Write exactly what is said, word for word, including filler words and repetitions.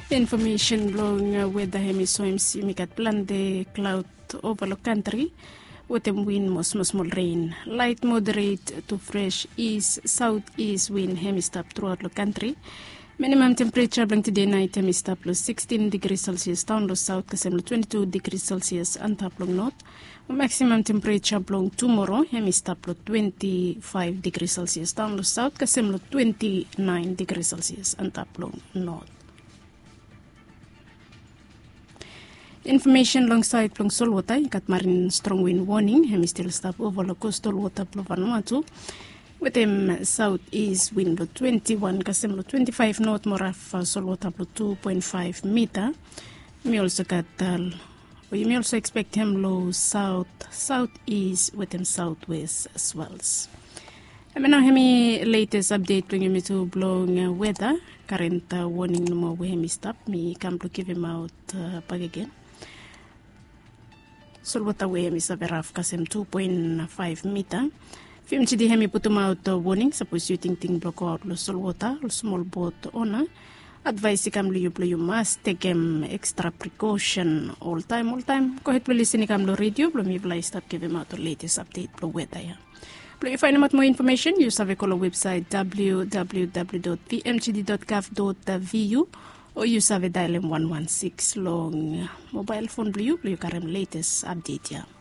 Information blowing uh, weather hemisoims mikat plande cloud over the country with a wind most small rain. Light moderate to fresh east southeast wind hemistop throughout the country. Minimum temperature blang today night hemistop plus sixteen degrees Celsius down low south kasem twenty-two degrees Celsius and top long north. Maximum temperature blong tomorrow hemistop plus twenty-five degrees Celsius down low south kasem twenty-nine degrees Celsius and top long north. Information alongside plong Solwata, kat marin strong wind warning, hemi still stop over the coastal water plo Vanuatu. With them southeast wind blow twenty-one, kasem blow twenty-five north moraf Solwata blow two point five meter. We also got uh, we may also expect him low south southeast with them southwest swells. I mean now hemi latest update bring me to blowing uh, weather. Current uh, warning no more we hemi stop me come to give him out uh, back again. Solwata we hemi saberaf kasem two point five meter. Fim chidi hemi putum out uh, warning suppose you think ting block out lo Solwata lo small boat owner. Advice kam lo you play you must take um, extra precaution all time all time. Go ahead please listen kam lo radio lo mi blay stop give him out the latest update lo weather ya. If you find out more information, use our website w w w dot v m g d dot gov dot v u or use our dial one one six long mobile phone blue you can latest update ya.